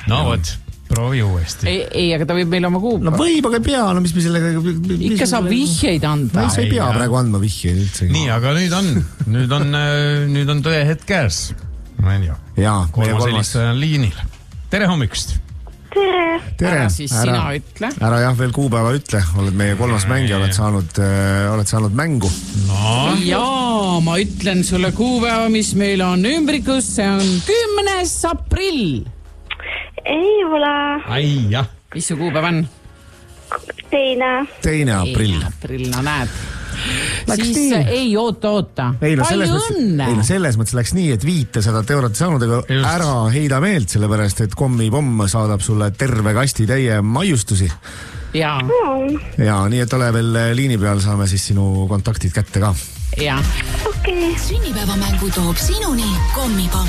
No vot, proovi uuesti. Ei, aga ta võib meil oma kuupäeva. No võib, aga ei pea, no mis me sellega... Ikka saab vihjeid anda. No sa ei pea praegu andma vihjeid üldse. Nii, aga nüüd on tõe hetk käes. Jaa, kolmas helistaja on liinil. Tere hommikust! Tere! Ära siis sina ütle. Ära jah, veel kuupäeva ütle. Oled meie kolmas mängija, oled saanud mängu. No. Jaa, ma ütlen sulle kuupäeva, mis meil on ümbrikus. See on 10. aprill. Ei ole. Ai, jah. Mis su kuupäev on? 2. aprill. No näed. Läks siis nii. ei oota. Palju õnne. Selles mõttes läks nii, et 500 eurot saanud, aga ära heida meelt, sellepärast, et kommipomm saadab sulle terve kasti täie maiustusi. Jaa. Ja nii, et ole veel liini peal, saame siis sinu kontaktid kätte ka. Jaa. Okei. Sünnipäevamängu toob sinuni kommipomm.